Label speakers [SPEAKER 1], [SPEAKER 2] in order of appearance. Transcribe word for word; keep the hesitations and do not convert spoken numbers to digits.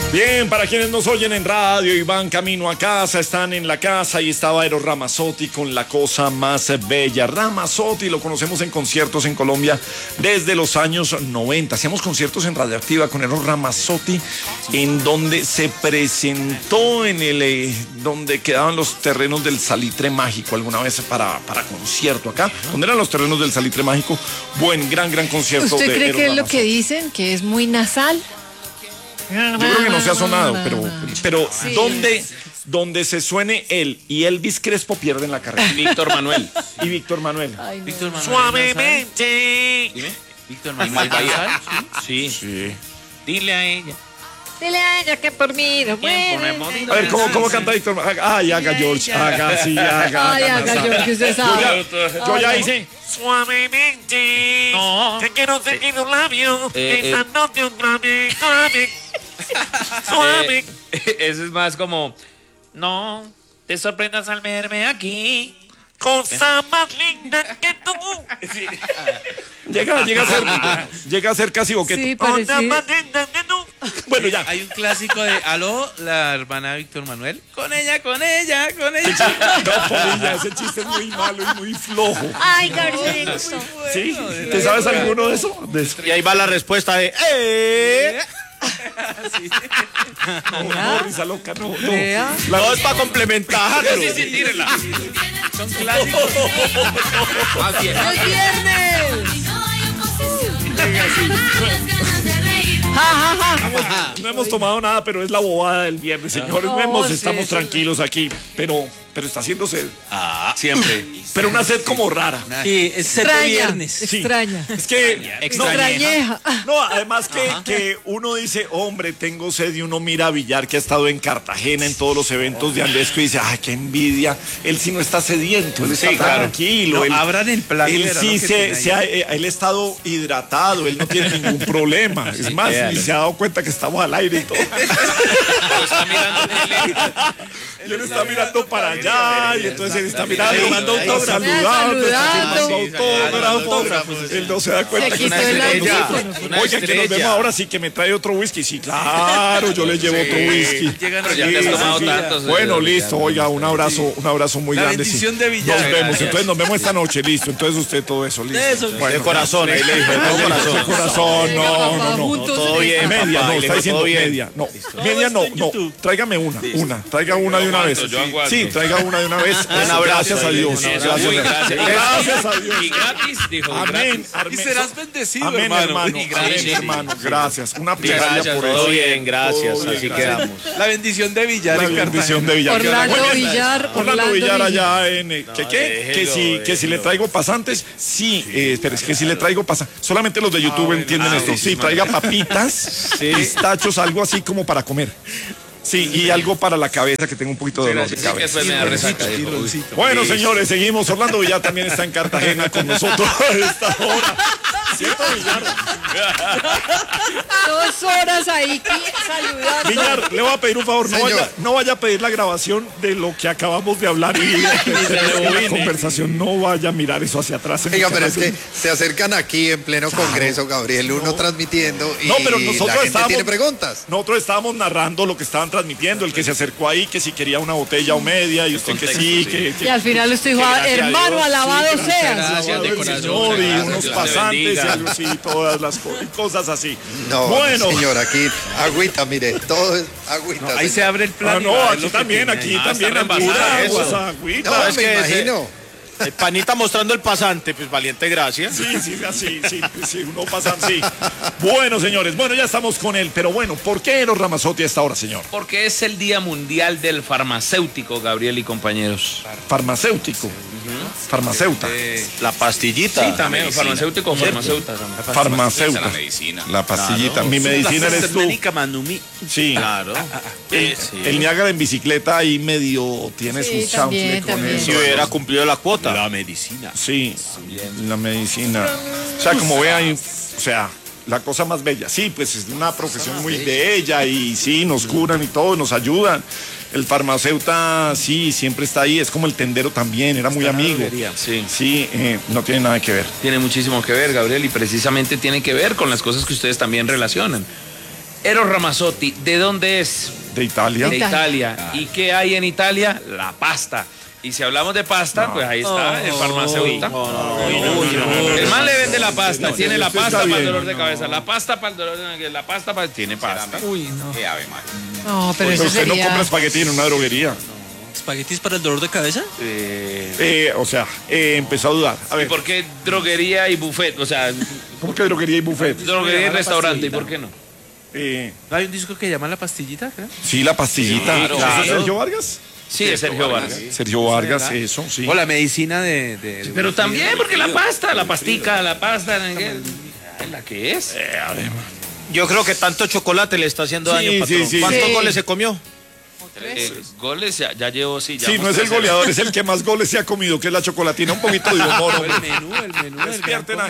[SPEAKER 1] Bien, para quienes nos oyen en radio y van camino a casa, están en la casa y estaba Eros Ramazzotti con La Cosa Más Bella. Ramazzotti lo conocemos en conciertos en Colombia desde los años noventa. Hacíamos conciertos en Radioactiva con Eros Ramazzotti, en donde se presentó en el, eh, donde quedaban los terrenos del Salitre Mágico alguna vez para, para concierto acá. ¿Dónde eran los terrenos del Salitre Mágico? Buen, gran, gran concierto.
[SPEAKER 2] ¿Usted
[SPEAKER 1] de
[SPEAKER 2] cree
[SPEAKER 1] Eros
[SPEAKER 2] que es lo
[SPEAKER 1] Ramazzotti.
[SPEAKER 2] que dicen, que es muy nasal?
[SPEAKER 1] Yo creo que no se ha sonado, pero, pero
[SPEAKER 2] Sí.
[SPEAKER 1] donde, donde se suene él y Elvis Crespo pierden la carrera.
[SPEAKER 3] Víctor Manuel.
[SPEAKER 1] Y Víctor Manuel.
[SPEAKER 2] Ay, no.
[SPEAKER 3] Víctor Manuel.
[SPEAKER 1] Suavemente.
[SPEAKER 3] Dime. Víctor Manuel Bahía. Sí.
[SPEAKER 1] Sí.
[SPEAKER 3] Dile a ella.
[SPEAKER 2] Dile a ella que por mí no muere.
[SPEAKER 1] A ver, ¿cómo, cómo canta Víctor Manuel? Ay, haga George, haga, sí, haga.
[SPEAKER 2] Ay, haga George, que usted
[SPEAKER 1] Yo
[SPEAKER 2] sabe.
[SPEAKER 1] ya, yo ya
[SPEAKER 2] Ay,
[SPEAKER 1] hice.
[SPEAKER 4] Suavemente,
[SPEAKER 3] No.
[SPEAKER 4] te quiero seguir un labio,
[SPEAKER 3] Eh, eh.
[SPEAKER 4] besándote otra vez, suave, suave.
[SPEAKER 3] Eh, Eso es más como, no te sorprendas al verme aquí.
[SPEAKER 4] Cosa más linda que tú.
[SPEAKER 1] Llega, llega a ser, llega a ser casi boqueto.
[SPEAKER 2] Sí,
[SPEAKER 4] Cosa
[SPEAKER 2] parecía.
[SPEAKER 4] más linda que tú.
[SPEAKER 1] Bueno, ya.
[SPEAKER 5] Hay un clásico de Aló, la hermana de Víctor Manuel. Con ella, con ella, con ella.
[SPEAKER 1] No, Polilla, ese chiste es muy malo y muy flojo.
[SPEAKER 2] Ay, Gabriel.
[SPEAKER 1] ¿Sí? ¿Te sabes alguno de eso? De eso.
[SPEAKER 3] Y ahí va la respuesta de, ¡eh!
[SPEAKER 1] No, no, risa loca, no, no.
[SPEAKER 2] Vea.
[SPEAKER 1] La-
[SPEAKER 3] No es para complementarlo.
[SPEAKER 5] Sí, sí, tírela. Son clásicos.
[SPEAKER 3] Más bien.
[SPEAKER 2] ¡Es viernes! Ja, ja, ja.
[SPEAKER 1] No hemos tomado nada, pero es la bobada del viernes, señores. No,
[SPEAKER 2] No,
[SPEAKER 1] hemos,
[SPEAKER 2] sí,
[SPEAKER 1] estamos
[SPEAKER 2] sí.
[SPEAKER 1] tranquilos aquí, pero, pero está haciendo sed.
[SPEAKER 5] Ah, siempre.
[SPEAKER 1] Pero una sed como rara.
[SPEAKER 5] Sí, es sete
[SPEAKER 2] Extraña.
[SPEAKER 5] viernes.
[SPEAKER 1] Sí.
[SPEAKER 2] Extraña.
[SPEAKER 1] Es que
[SPEAKER 2] Extrañeja.
[SPEAKER 1] no, además que, que uno dice, hombre, tengo sed, y uno mira a Villar, que ha estado en Cartagena en todos los eventos de Andesco, y dice, ay, qué envidia. Él sí no está sediento, él está
[SPEAKER 5] Sí, claro.
[SPEAKER 1] tranquilo.
[SPEAKER 5] No,
[SPEAKER 1] él,
[SPEAKER 5] abran el plan
[SPEAKER 1] Él
[SPEAKER 5] de verano
[SPEAKER 1] sí
[SPEAKER 5] que
[SPEAKER 1] se,
[SPEAKER 5] tiene
[SPEAKER 1] se ha, eh, él ha estado hidratado, él no tiene ningún problema. Es más,
[SPEAKER 3] véalo.
[SPEAKER 1] ni se ha dado cuenta que estamos al aire y todo.
[SPEAKER 3] Está mirando tele.
[SPEAKER 1] Y él está mirando para allá, y entonces él está mirando,
[SPEAKER 5] Firmando
[SPEAKER 1] está
[SPEAKER 5] autógrafos.
[SPEAKER 1] saludando, está
[SPEAKER 2] Saludando.
[SPEAKER 1] firmando autógrafos. Él no se da cuenta
[SPEAKER 2] Se
[SPEAKER 1] que
[SPEAKER 2] quitó
[SPEAKER 1] está
[SPEAKER 2] el
[SPEAKER 1] haciendo-
[SPEAKER 2] audífono.
[SPEAKER 3] Una
[SPEAKER 1] Oiga, que nos
[SPEAKER 3] estrella.
[SPEAKER 1] vemos ahora, sí, que me trae otro whisky. Sí, claro, yo le llevo otro whisky.
[SPEAKER 5] Llegan
[SPEAKER 3] Pero ya te has
[SPEAKER 1] Sí,
[SPEAKER 3] tomado
[SPEAKER 1] sí, sí.
[SPEAKER 3] tantos.
[SPEAKER 1] Bueno,
[SPEAKER 3] eh,
[SPEAKER 1] listo, oiga, un abrazo, un abrazo muy
[SPEAKER 5] La
[SPEAKER 1] grande.
[SPEAKER 5] bendición
[SPEAKER 1] sí.
[SPEAKER 5] de Villar.
[SPEAKER 1] Nos vemos, entonces nos vemos esta noche, listo. Entonces usted todo eso, listo.
[SPEAKER 5] Eso.
[SPEAKER 3] De corazón, ahí le dije, de
[SPEAKER 1] De
[SPEAKER 3] corazón.
[SPEAKER 1] corazón, no, no, no.
[SPEAKER 2] Juntos
[SPEAKER 3] todo
[SPEAKER 2] en
[SPEAKER 3] bien.
[SPEAKER 2] esta-
[SPEAKER 1] Media,
[SPEAKER 3] papá,
[SPEAKER 1] no,
[SPEAKER 3] y le
[SPEAKER 1] está
[SPEAKER 3] dijo,
[SPEAKER 1] diciendo
[SPEAKER 3] todo bien.
[SPEAKER 1] media. No, media no, no. Tráigame una, una. Traiga una de una vez.
[SPEAKER 3] yo aguanto.
[SPEAKER 1] Sí, traiga una de una vez.
[SPEAKER 3] Un abrazo.
[SPEAKER 1] Gracias a Dios.
[SPEAKER 3] Un abrazo.
[SPEAKER 1] Gracias,
[SPEAKER 3] Uy, gracias.
[SPEAKER 1] gracias a Dios.
[SPEAKER 3] Y gratis, dijo.
[SPEAKER 1] Amén.
[SPEAKER 5] Y
[SPEAKER 1] amén.
[SPEAKER 5] serás bendecido,
[SPEAKER 1] Amén,
[SPEAKER 5] hermano.
[SPEAKER 1] hermano.
[SPEAKER 5] Y
[SPEAKER 1] Amén,
[SPEAKER 5] gracias.
[SPEAKER 3] sí,
[SPEAKER 1] hermano.
[SPEAKER 3] sí.
[SPEAKER 1] Gracias. Una
[SPEAKER 3] Gracias,
[SPEAKER 1] plegaria por
[SPEAKER 3] todo
[SPEAKER 1] eso.
[SPEAKER 3] bien, gracias.
[SPEAKER 1] Todo bien,
[SPEAKER 3] Así
[SPEAKER 1] gracias.
[SPEAKER 3] quedamos.
[SPEAKER 5] La bendición de Villar
[SPEAKER 1] La
[SPEAKER 5] en
[SPEAKER 1] bendición
[SPEAKER 5] Cartagena.
[SPEAKER 1] de Villar.
[SPEAKER 2] Orlando
[SPEAKER 1] Muy bien.
[SPEAKER 2] Villar,
[SPEAKER 1] Orlando
[SPEAKER 2] Orlando
[SPEAKER 1] Villar
[SPEAKER 2] Villar.
[SPEAKER 1] allá en... eh, ¿Qué qué?
[SPEAKER 3] déjelo,
[SPEAKER 1] Que si, que si le
[SPEAKER 3] déjelo.
[SPEAKER 1] traigo pasantes. Sí, eh, espera, es que si le traigo pasantes. Solamente los de YouTube entienden
[SPEAKER 3] ah,
[SPEAKER 1] esto.
[SPEAKER 3] sí,
[SPEAKER 1] Sí, traiga papitas, pistachos, algo así como para comer. Sí, y algo para la cabeza, que tengo un poquito de dolor de
[SPEAKER 3] Sí, que
[SPEAKER 1] cabeza.
[SPEAKER 3] después me da resaca. dijo.
[SPEAKER 1] Bueno, señores, seguimos. Orlando Villar también está en Cartagena con nosotros a esta hora. ¿Cierto, Villar?
[SPEAKER 2] Dos horas ahí saludando.
[SPEAKER 1] Villar, le voy a pedir un favor. No
[SPEAKER 6] Señor.
[SPEAKER 1] vaya, no vaya a pedir la grabación de lo que acabamos de hablar y la conversación. No vaya a mirar eso hacia atrás. en mi
[SPEAKER 6] Oiga, pero es
[SPEAKER 1] canal.
[SPEAKER 6] que se acercan aquí en pleno congreso, Gabriel, uno transmitiendo y
[SPEAKER 1] No, pero nosotros
[SPEAKER 6] la gente
[SPEAKER 1] estábamos-
[SPEAKER 6] tiene preguntas.
[SPEAKER 1] Nosotros estábamos narrando lo que estaban transmitiendo, el que se acercó ahí, que si quería una botella o media, y usted que sí, que, que-
[SPEAKER 2] Y al final usted dijo,
[SPEAKER 1] gracias a
[SPEAKER 2] hermano,
[SPEAKER 1] Dios,
[SPEAKER 2] alabado
[SPEAKER 1] sí,
[SPEAKER 2] seas.
[SPEAKER 3] gracias.
[SPEAKER 1] alabado
[SPEAKER 3] de
[SPEAKER 1] el
[SPEAKER 3] corazón,
[SPEAKER 1] Señor, y
[SPEAKER 3] gracias,
[SPEAKER 1] unos
[SPEAKER 3] Dios le
[SPEAKER 1] pasantes y
[SPEAKER 3] bendiga.
[SPEAKER 1] algo así, todas las co- y cosas así.
[SPEAKER 6] No,
[SPEAKER 1] bueno,
[SPEAKER 6] señor, aquí agüita, mire, todo es agüita.
[SPEAKER 5] Ahí se
[SPEAKER 6] señor.
[SPEAKER 5] abre el plan.
[SPEAKER 1] ah,
[SPEAKER 5] y
[SPEAKER 1] no,
[SPEAKER 5] va a ver
[SPEAKER 1] aquí
[SPEAKER 5] lo que
[SPEAKER 1] también,
[SPEAKER 5] tiene
[SPEAKER 1] aquí
[SPEAKER 5] ahí.
[SPEAKER 3] Ah,
[SPEAKER 1] también
[SPEAKER 3] está
[SPEAKER 1] pura
[SPEAKER 3] reembasada
[SPEAKER 1] agua,
[SPEAKER 3] eso.
[SPEAKER 1] agüita.
[SPEAKER 6] No,
[SPEAKER 3] es
[SPEAKER 6] me
[SPEAKER 3] que ese-
[SPEAKER 6] imagino.
[SPEAKER 3] El panita mostrando el pasante, pues valiente gracias.
[SPEAKER 1] Sí, sí, así, sí, sí, uno pasa así. Bueno, señores, bueno, ya estamos con él, pero bueno, ¿por qué Eros Ramazzotti a esta hora, señor?
[SPEAKER 3] Porque es el Día Mundial del Farmacéutico, Gabriel y compañeros.
[SPEAKER 1] Farmacéutico, farmacéuta,
[SPEAKER 3] La pastillita. Sí, también, farmacéutico o farmacéuta. también.
[SPEAKER 1] farmacéuta.
[SPEAKER 4] La medicina.
[SPEAKER 1] La pastillita, mi medicina eres tú.
[SPEAKER 5] Médica Manumi.
[SPEAKER 1] Sí.
[SPEAKER 3] Claro.
[SPEAKER 1] El, el Niágara en bicicleta ahí medio tiene
[SPEAKER 2] Sí,
[SPEAKER 1] sus
[SPEAKER 2] también,
[SPEAKER 1] chanfle con
[SPEAKER 2] también.
[SPEAKER 1] eso.
[SPEAKER 3] Si hubiera cumplido la cuota.
[SPEAKER 5] La medicina.
[SPEAKER 1] Sí, la medicina. O sea, como vean, o sea, la cosa más bella. Sí, pues es una profesión muy bella y sí, nos curan y todo, nos ayudan. El farmacéuta, sí, siempre está ahí. Es como el tendero también, era muy amigo.
[SPEAKER 3] Sí.
[SPEAKER 1] Sí, eh, no tiene nada que ver.
[SPEAKER 3] Tiene muchísimo que ver, Gabriel, y precisamente tiene que ver con las cosas que ustedes también relacionan.
[SPEAKER 5] Eros Ramazzotti, ¿de dónde es?
[SPEAKER 1] De Italia.
[SPEAKER 5] De Italia. ¿Y qué hay en Italia? La pasta. Y si hablamos de pasta, pues ahí está el farmacéutico. El man le vende la pasta, tiene la
[SPEAKER 1] usted
[SPEAKER 5] pasta
[SPEAKER 1] está
[SPEAKER 5] para el
[SPEAKER 1] bien,
[SPEAKER 5] dolor de
[SPEAKER 1] no.
[SPEAKER 5] cabeza, la pasta para el dolor de la pasta para tiene pasta.
[SPEAKER 2] Uy, no.
[SPEAKER 7] Qué ave María.
[SPEAKER 2] No, pero
[SPEAKER 1] Pues
[SPEAKER 2] eso
[SPEAKER 1] usted no
[SPEAKER 2] sería...
[SPEAKER 1] compra espagueti en una droguería.
[SPEAKER 8] ¿Espaguetis para el dolor de cabeza?
[SPEAKER 5] Eh,
[SPEAKER 1] Eh, o sea, eh, empezó a dudar. A
[SPEAKER 5] ¿Y
[SPEAKER 1] ver,
[SPEAKER 5] por qué droguería y buffet? O sea,
[SPEAKER 1] ¿cómo que droguería y buffet?
[SPEAKER 5] droguería y restaurante, ¿y por qué no?
[SPEAKER 1] Eh,
[SPEAKER 5] ¿No hay un disco que llama La Pastillita, creo?
[SPEAKER 1] sí, la pastillita.
[SPEAKER 5] Sí,
[SPEAKER 1] ¿Eso
[SPEAKER 5] claro.
[SPEAKER 1] es Sergio Vargas?
[SPEAKER 5] Sí, es Sergio Vargas.
[SPEAKER 1] Sergio Vargas,
[SPEAKER 5] ¿verdad?
[SPEAKER 1] eso, sí.
[SPEAKER 5] O la medicina de... de- de-
[SPEAKER 3] Pero también, porque la pasta, la
[SPEAKER 5] pastica, la pasta... ¿La que es?
[SPEAKER 1] Eh, a ver.
[SPEAKER 8] Yo creo que tanto chocolate le está haciendo
[SPEAKER 1] Sí,
[SPEAKER 8] daño,
[SPEAKER 1] sí,
[SPEAKER 8] patrón.
[SPEAKER 1] sí.
[SPEAKER 8] ¿Cuántos
[SPEAKER 2] Sí.
[SPEAKER 8] goles se comió?
[SPEAKER 5] Eh, goles ya, ya llevo, sí.
[SPEAKER 1] Sí, no es el goleador, es el que más goles se ha comido, que es la chocolatina. Un poquito de humor, hombre.
[SPEAKER 5] El menú, el menú. el
[SPEAKER 1] Despierten a